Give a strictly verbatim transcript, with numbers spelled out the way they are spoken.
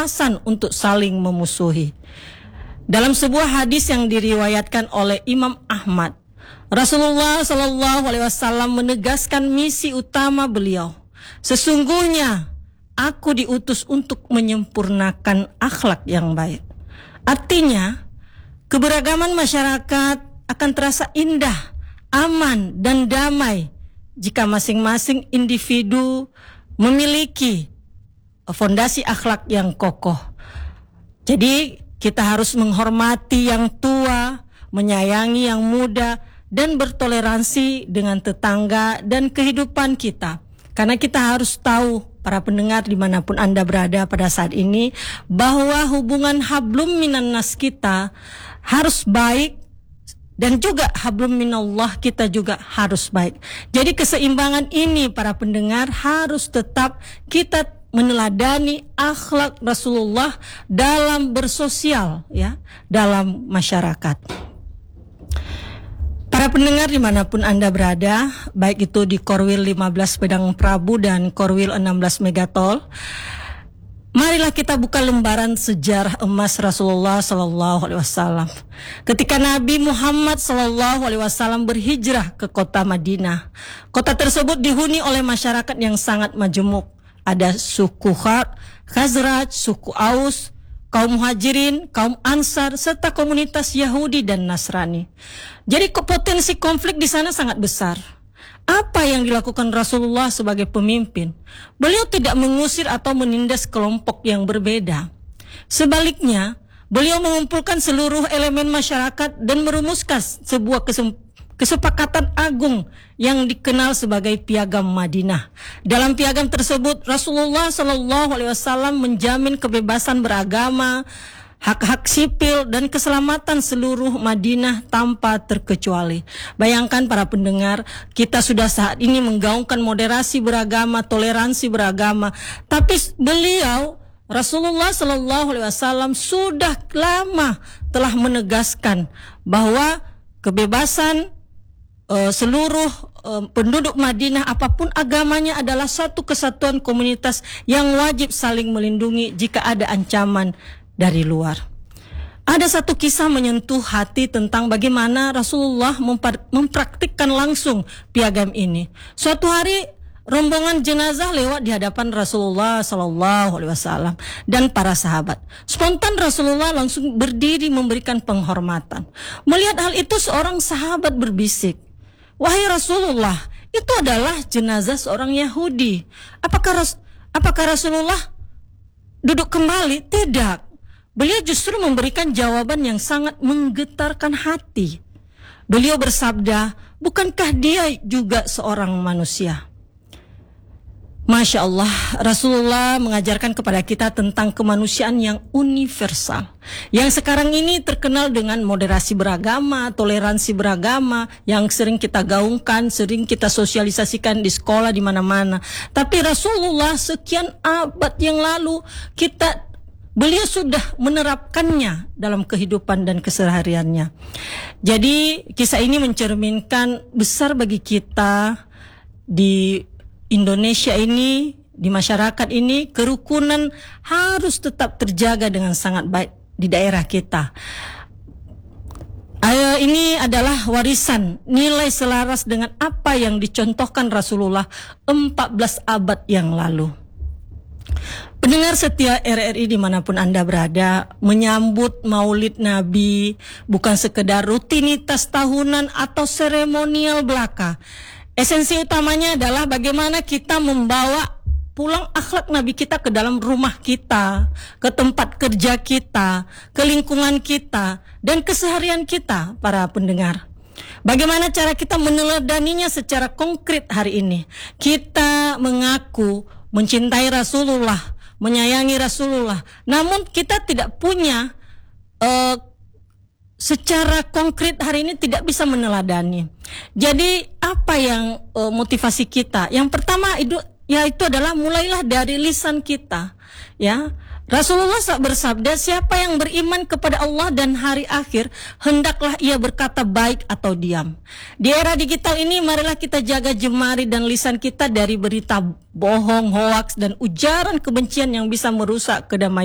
alasan untuk saling memusuhi. Dalam sebuah hadis yang diriwayatkan oleh Imam Ahmad, Rasulullah Shallallahu Alaihi Wasallam menegaskan misi utama beliau. Sesungguhnya aku diutus untuk menyempurnakan akhlak yang baik. Artinya, keberagaman masyarakat akan terasa indah, aman, dan damai jika masing-masing individu memiliki fondasi akhlak yang kokoh. Jadi kita harus menghormati yang tua, menyayangi yang muda, dan bertoleransi dengan tetangga dan kehidupan kita. Karena kita harus tahu, para pendengar dimanapun Anda berada pada saat ini, bahwa hubungan hablum minan nas kita harus baik, dan juga hablum minallah kita juga harus baik. Jadi keseimbangan ini para pendengar harus tetap kita meneladani akhlak Rasulullah dalam bersosial, ya, dalam masyarakat. Para pendengar dimanapun Anda berada, baik itu di Korwil lima belas Pedang Prabu dan Korwil enam belas Megatol, marilah kita buka lembaran sejarah emas Rasulullah Sallallahu Alaihi Wasallam. Ketika Nabi Muhammad Sallallahu Alaihi Wasallam berhijrah ke kota Madinah, kota tersebut dihuni oleh masyarakat yang sangat majemuk. Ada suku Khazraj, suku Aus, kaum Muhajirin, kaum Ansar, serta komunitas Yahudi dan Nasrani. Jadi potensi konflik di sana sangat besar. Apa yang dilakukan Rasulullah sebagai pemimpin? Beliau tidak mengusir atau menindas kelompok yang berbeda. Sebaliknya, beliau mengumpulkan seluruh elemen masyarakat dan merumuskan sebuah kesempatan kesepakatan agung yang dikenal sebagai Piagam Madinah. Dalam piagam tersebut, Rasulullah Shallallahu Alaihi Wasallam menjamin kebebasan beragama, hak-hak sipil, dan keselamatan seluruh Madinah tanpa terkecuali. Bayangkan para pendengar, kita sudah saat ini menggaungkan moderasi beragama, toleransi beragama, tapi beliau Rasulullah Shallallahu Alaihi Wasallam sudah lama telah menegaskan bahwa kebebasan Uh, seluruh uh, penduduk Madinah apapun agamanya adalah satu kesatuan komunitas yang wajib saling melindungi jika ada ancaman dari luar. Ada satu kisah menyentuh hati tentang bagaimana Rasulullah mempraktikkan langsung piagam ini. Suatu hari rombongan jenazah lewat di hadapan Rasulullah Sallallahu Alaihi Wasallam dan para sahabat. Spontan Rasulullah langsung berdiri memberikan penghormatan. Melihat hal itu, seorang sahabat berbisik, "Wahai Rasulullah, itu adalah jenazah seorang Yahudi. Apakah Ras- apakah Rasulullah duduk kembali?" Tidak. Beliau justru memberikan jawaban yang sangat menggetarkan hati. Beliau bersabda, "Bukankah dia juga seorang manusia?" Masya Allah, Rasulullah mengajarkan kepada kita tentang kemanusiaan yang universal, yang sekarang ini terkenal dengan moderasi beragama, toleransi beragama, yang sering kita gaungkan, sering kita sosialisasikan di sekolah, di mana-mana. Tapi Rasulullah sekian abad yang lalu, kita beliau sudah menerapkannya dalam kehidupan dan kesehariannya. Jadi kisah ini mencerminkan besar bagi kita di Indonesia ini, di masyarakat ini, kerukunan harus tetap terjaga dengan sangat baik di daerah kita. Uh, ini adalah warisan, nilai selaras dengan apa yang dicontohkan Rasulullah empat belas abad yang lalu. Pendengar setia R R I dimanapun Anda berada, menyambut Maulid Nabi bukan sekedar rutinitas tahunan atau seremonial belaka. Esensi utamanya adalah bagaimana kita membawa pulang akhlak Nabi kita ke dalam rumah kita, ke tempat kerja kita, ke lingkungan kita, dan keseharian kita, para pendengar. Bagaimana cara kita meneladaninya secara konkret hari ini? Kita mengaku mencintai Rasulullah, menyayangi Rasulullah, namun kita tidak punya uh, secara konkret hari ini tidak bisa meneladani. Jadi apa yang uh, motivasi kita? Yang pertama itu yaitu adalah mulailah dari lisan kita, ya. Rasulullah bersabda, siapa yang beriman kepada Allah dan hari akhir, hendaklah ia berkata baik atau diam. Di era digital ini, marilah kita jaga jemari dan lisan kita dari berita bohong, hoaks, dan ujaran kebencian yang bisa merusak kedamaian